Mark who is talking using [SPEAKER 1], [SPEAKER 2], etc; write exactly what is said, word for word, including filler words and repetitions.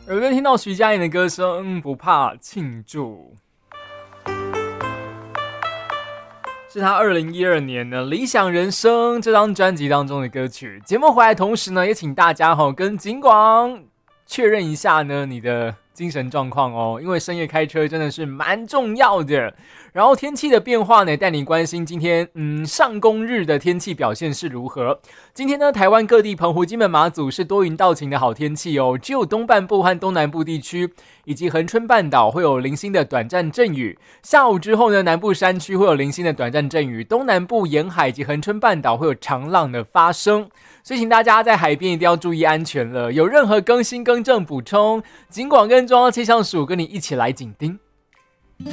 [SPEAKER 1] 耳边听到徐佳莹的歌声，不怕庆祝。是他二零一二年的《理想人生》这张专辑当中的歌曲。节目回来同时呢，也请大家哈跟警广确认一下呢你的精神状况哦，因为深夜开车真的是蛮重要的。然后天气的变化呢，带你关心今天嗯上工日的天气表现是如何。今天呢，台湾各地澎湖、金门、马祖是多云到晴的好天气哦，只有东半部和东南部地区以及恒春半岛会有零星的短暂阵雨。下午之后呢，南部山区会有零星的短暂阵雨，东南部沿海以及恒春半岛会有长浪的发生。所以请大家在海边一定要注意安全了。有任何更新、更正、补充，警广跟中央气象署跟你一起来紧盯。